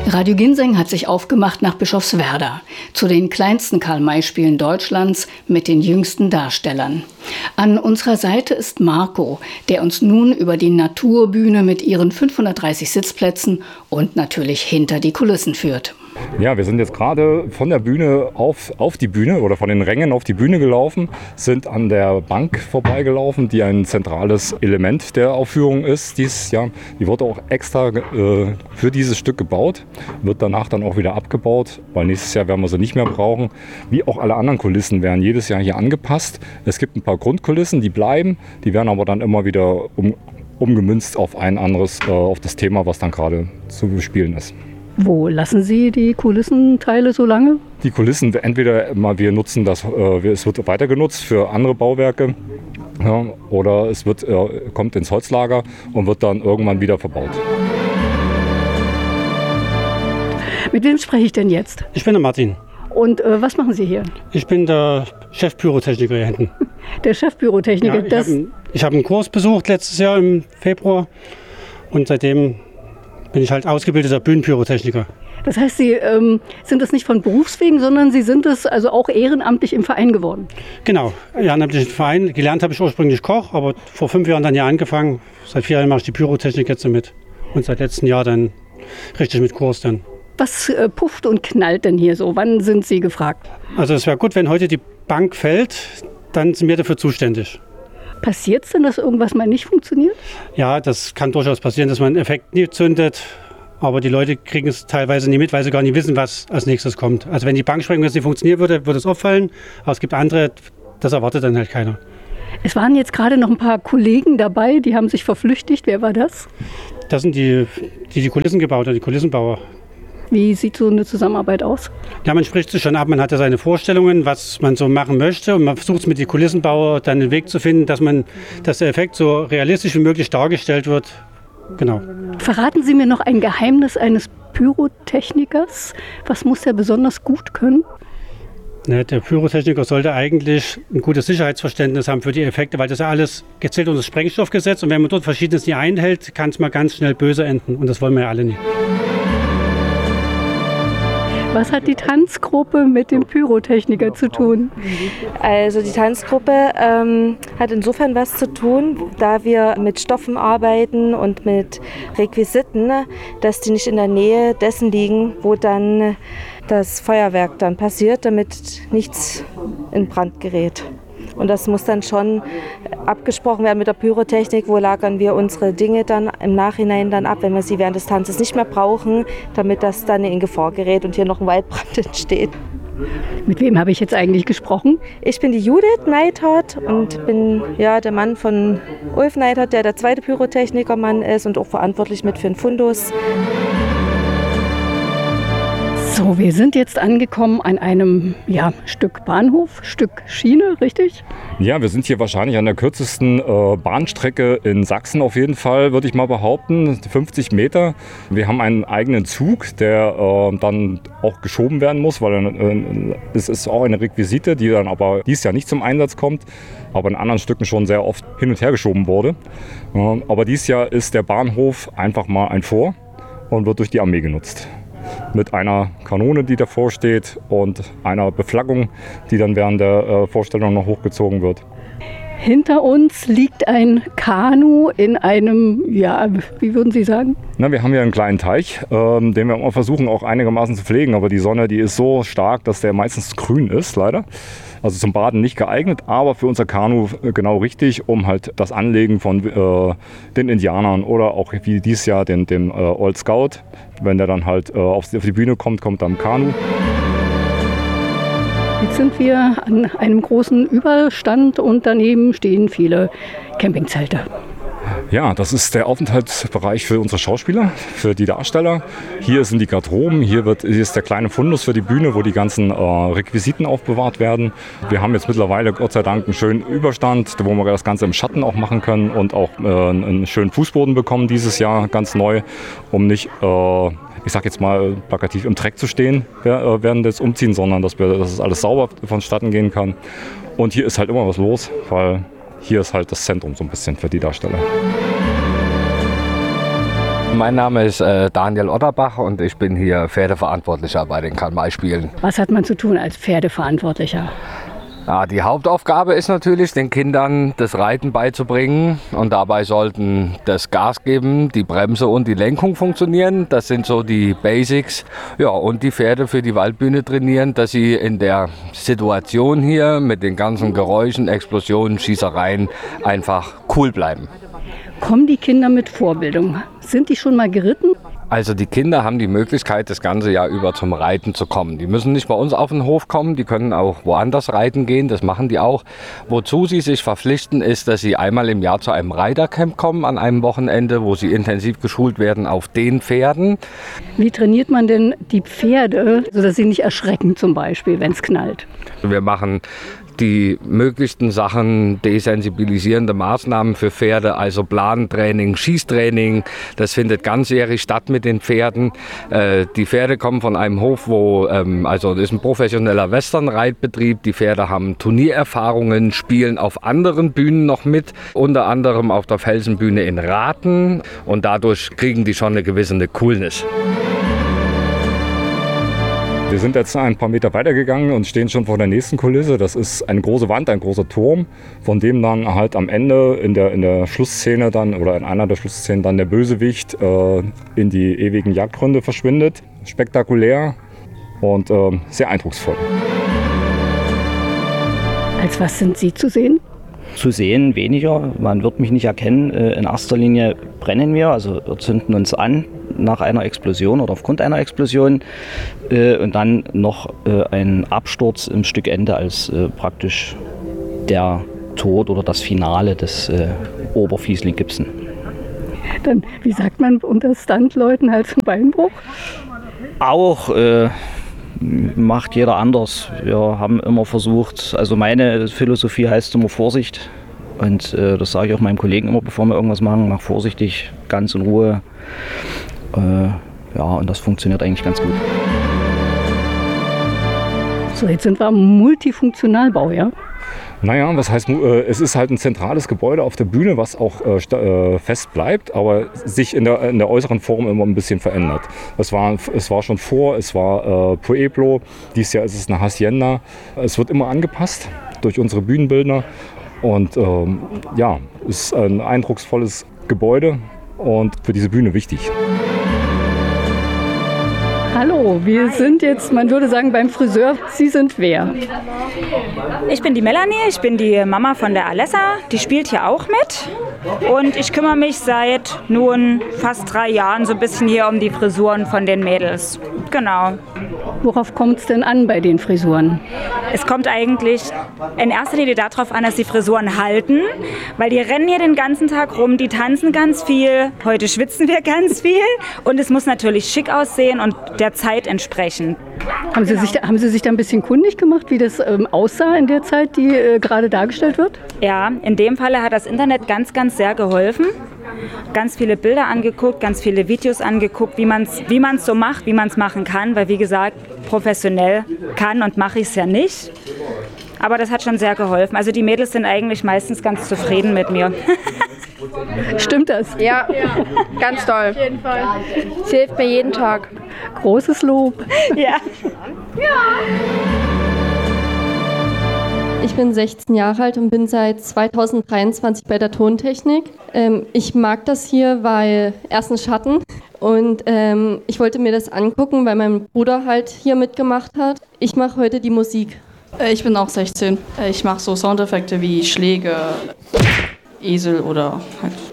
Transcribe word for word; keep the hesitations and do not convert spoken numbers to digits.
Radio Ginseng hat sich aufgemacht nach Bischofswerda, zu den kleinsten Karl-May-Spielen Deutschlands mit den jüngsten Darstellern. An unserer Seite ist Marco, der uns nun über die Naturbühne mit ihren fünfhundertdreißig Sitzplätzen und natürlich hinter die Kulissen führt. Ja, wir sind jetzt gerade von der Bühne auf, auf die Bühne oder von den Rängen auf die Bühne gelaufen, sind an der Bank vorbeigelaufen, die ein zentrales Element der Aufführung ist dieses Jahr. Die wurde auch extra äh, für dieses Stück gebaut, wird danach dann auch wieder abgebaut, weil nächstes Jahr werden wir sie nicht mehr brauchen. Wie auch alle anderen Kulissen werden jedes Jahr hier angepasst. Es gibt ein paar Grundkulissen, die bleiben, die werden aber dann immer wieder um, umgemünzt auf ein anderes, äh, auf das Thema, was dann gerade zu bespielen ist. Wo lassen Sie die Kulissenteile so lange? Die Kulissen, entweder mal wir nutzen das, äh, es wird weiter genutzt für andere Bauwerke, ja, oder es wird, äh, kommt ins Holzlager und wird dann irgendwann wieder verbaut. Mit wem spreche ich denn jetzt? Ich bin der Martin. Und äh, was machen Sie hier? Ich bin der Chef-Pyrotechniker hier hinten. Der Chef-Pyrotechniker? Ja, ich habe einen, hab einen Kurs besucht letztes Jahr im Februar und seitdem bin ich halt ausgebildeter Bühnenpyrotechniker. Das heißt, Sie ähm, sind es nicht von Berufswegen, sondern Sie sind es also auch ehrenamtlich im Verein geworden? Genau, ehrenamtlich im Verein. Gelernt habe ich ursprünglich Koch, aber vor fünf Jahren dann hier angefangen. Seit vier Jahren mache ich die Pyrotechnik jetzt so mit. Und seit letztem Jahr dann richtig mit Kurs dann. Was äh, pufft und knallt denn hier so? Wann sind Sie gefragt? Also es wäre gut, wenn heute die Bank fällt, dann sind wir dafür zuständig. Passiert es denn, dass irgendwas mal nicht funktioniert? Ja, das kann durchaus passieren, dass man einen Effekt nie zündet. Aber die Leute kriegen es teilweise nie mit, weil sie gar nicht wissen, was als nächstes kommt. Also wenn die Banksprengung jetzt nicht funktionieren würde, würde es auffallen. Aber es gibt andere, das erwartet dann halt keiner. Es waren jetzt gerade noch ein paar Kollegen dabei, die haben sich verflüchtigt. Wer war das? Das sind die, die die Kulissen gebaut haben, die Kulissenbauer. Wie sieht so eine Zusammenarbeit aus? Ja, man spricht sich schon ab, man hat ja seine Vorstellungen, was man so machen möchte und man versucht es mit den Kulissenbauern dann einen Weg zu finden, dass, man, dass der Effekt so realistisch wie möglich dargestellt wird. Genau. Verraten Sie mir noch ein Geheimnis eines Pyrotechnikers. Was muss er besonders gut können? Ne, der Pyrotechniker sollte eigentlich ein gutes Sicherheitsverständnis haben für die Effekte, weil das ja alles gezählt unter das Sprengstoffgesetz und wenn man dort Verschiedenes nicht einhält, kann es mal ganz schnell böse enden und das wollen wir ja alle nicht. Was hat die Tanzgruppe mit dem Pyrotechniker zu tun? Also die Tanzgruppe ähm, hat insofern was zu tun, da wir mit Stoffen arbeiten und mit Requisiten, dass die nicht in der Nähe dessen liegen, wo dann das Feuerwerk dann passiert, damit nichts in Brand gerät. Und das muss dann schon abgesprochen werden mit der Pyrotechnik, wo lagern wir unsere Dinge dann im Nachhinein dann ab, wenn wir sie während des Tanzes nicht mehr brauchen, damit das dann in Gefahr gerät und hier noch ein Waldbrand entsteht. Mit wem habe ich jetzt eigentlich gesprochen? Ich bin die Judith Neithardt und bin ja der Mann von Ulf Neithardt, der der zweite Pyrotechnikermann ist und auch verantwortlich mit für den Fundus. So, wir sind jetzt angekommen an einem ja, Stück Bahnhof, Stück Schiene, richtig? Ja, wir sind hier wahrscheinlich an der kürzesten äh, Bahnstrecke in Sachsen auf jeden Fall, würde ich mal behaupten, fünfzig Meter. Wir haben einen eigenen Zug, der äh, dann auch geschoben werden muss, weil äh, es ist auch eine Requisite, die dann aber dieses Jahr nicht zum Einsatz kommt, aber in anderen Stücken schon sehr oft hin und her geschoben wurde. Äh, aber dieses Jahr ist der Bahnhof einfach mal ein Fort und wird durch die Armee genutzt. Mit einer Kanone, die davor steht und einer Beflaggung, die dann während der äh, Vorstellung noch hochgezogen wird. Hinter uns liegt ein Kanu in einem, ja, wie würden Sie sagen? Na, wir haben hier einen kleinen Teich, ähm, den wir auch versuchen auch einigermaßen zu pflegen, aber die Sonne, die ist so stark, dass der meistens grün ist, leider. Also zum Baden nicht geeignet, aber für unser Kanu genau richtig, um halt das Anlegen von äh, den Indianern oder auch wie dieses Jahr den, dem äh, Old Scout, wenn der dann halt äh, auf die Bühne kommt, kommt dann Kanu. Jetzt sind wir an einem großen Überstand und daneben stehen viele Campingzelte. Ja, das ist der Aufenthaltsbereich für unsere Schauspieler, für die Darsteller. Hier sind die Garderoben, hier, wird, hier ist der kleine Fundus für die Bühne, wo die ganzen äh, Requisiten aufbewahrt werden. Wir haben jetzt mittlerweile Gott sei Dank einen schönen Überstand, wo wir das Ganze im Schatten auch machen können und auch äh, einen schönen Fußboden bekommen dieses Jahr, ganz neu, um nicht, äh, ich sag jetzt mal plakativ, im Dreck zu stehen während des Umziehens, sondern dass, wir, dass es alles sauber vonstatten gehen kann. Und hier ist halt immer was los, weil hier ist halt das Zentrum so ein bisschen für die Darsteller. Mein Name ist äh, Daniel Otterbach und ich bin hier Pferdeverantwortlicher bei den Karl-May-Spielen. Was hat man zu tun als Pferdeverantwortlicher? Ja, die Hauptaufgabe ist natürlich, den Kindern das Reiten beizubringen. Und dabei sollten das Gas geben, die Bremse und die Lenkung funktionieren. Das sind so die Basics. Ja, und die Pferde für die Waldbühne trainieren, dass sie in der Situation hier mit den ganzen Geräuschen, Explosionen, Schießereien einfach cool bleiben. Kommen die Kinder mit Vorbildung? Sind die schon mal geritten? Also die Kinder haben die Möglichkeit, das ganze Jahr über zum Reiten zu kommen. Die müssen nicht bei uns auf den Hof kommen, die können auch woanders reiten gehen, das machen die auch. Wozu sie sich verpflichten, ist, dass sie einmal im Jahr zu einem Reitercamp kommen, an einem Wochenende, wo sie intensiv geschult werden auf den Pferden. Wie trainiert man denn die Pferde, sodass sie nicht erschrecken zum Beispiel, wenn es knallt? Wir machen die möglichsten Sachen, desensibilisierende Maßnahmen für Pferde, also Plantraining, Schießtraining, das findet ganzjährig statt mit den Pferden. Äh, die Pferde kommen von einem Hof, wo, ähm, also das ist ein professioneller Western-Reitbetrieb, die Pferde haben Turniererfahrungen, spielen auf anderen Bühnen noch mit, unter anderem auf der Felsenbühne in Rathen und dadurch kriegen die schon eine gewisse Coolness. Wir sind jetzt ein paar Meter weitergegangen und stehen schon vor der nächsten Kulisse. Das ist eine große Wand, ein großer Turm, von dem dann halt am Ende in der, in der Schlussszene dann oder in einer der Schlussszenen dann der Bösewicht äh, in die ewigen Jagdgründe verschwindet. Spektakulär und äh, sehr eindrucksvoll. Als was sind Sie zu sehen? Zu sehen weniger, man wird mich nicht erkennen. In erster Linie brennen wir, also wir zünden uns an nach einer Explosion oder aufgrund einer Explosion und dann noch ein Absturz im Stück Ende als praktisch der Tod oder das Finale des Oberfiesling Gibson. Dann, wie sagt man unter Stuntleuten, Hals- und Beinbruch? Auch äh, macht jeder anders. Wir haben immer versucht, also meine Philosophie heißt immer Vorsicht. Und äh, das sage ich auch meinem Kollegen immer, bevor wir irgendwas machen, mach vorsichtig, ganz in Ruhe. Äh, ja, und das funktioniert eigentlich ganz gut. So, jetzt sind wir am Multifunktionalbau, ja? Naja, was heißt, äh, es ist halt ein zentrales Gebäude auf der Bühne, was auch äh, sta- äh, fest bleibt, aber sich in der, in der äußeren Form immer ein bisschen verändert. Es war, es war schon vor, es war äh, Pueblo, dieses Jahr ist es eine Hacienda. Es wird immer angepasst durch unsere Bühnenbildner und ähm, ja, ist ein eindrucksvolles Gebäude und für diese Bühne wichtig. Hallo, wir sind jetzt, man würde sagen, beim Friseur. Sie sind wer? Ich bin die Melanie, ich bin die Mama von der Alessa, die spielt hier auch mit. Und ich kümmere mich seit nun fast drei Jahren so ein bisschen hier um die Frisuren von den Mädels. Genau. Worauf kommt es denn an bei den Frisuren? Es kommt eigentlich in erster Linie darauf an, dass die Frisuren halten, weil die rennen hier den ganzen Tag rum, die tanzen ganz viel, heute schwitzen wir ganz viel und es muss natürlich schick aussehen und der Zeit entsprechen. Haben Sie, sich, haben Sie sich da ein bisschen kundig gemacht, wie das ähm, aussah in der Zeit, die äh, gerade dargestellt wird? Ja, in dem Falle hat das Internet ganz, ganz sehr geholfen. Ganz viele Bilder angeguckt, ganz viele Videos angeguckt, wie man es wie man's so macht, wie man es machen kann. Weil wie gesagt, professionell kann und mache ich es ja nicht. Aber das hat schon sehr geholfen. Also die Mädels sind eigentlich meistens ganz zufrieden mit mir. Stimmt das? Ja, ganz toll. Auf jeden Fall. Sie hilft mir jeden Tag. Großes Lob. Ja. Ich bin sechzehn Jahre alt und bin seit zweitausenddreiundzwanzig bei der Tontechnik. Ähm, ich mag das hier, weil erstens Schatten und ähm, ich wollte mir das angucken, weil mein Bruder halt hier mitgemacht hat. Ich mache heute die Musik. Ich bin auch sechzehn. Ich mache so Soundeffekte wie Schläge, Esel oder halt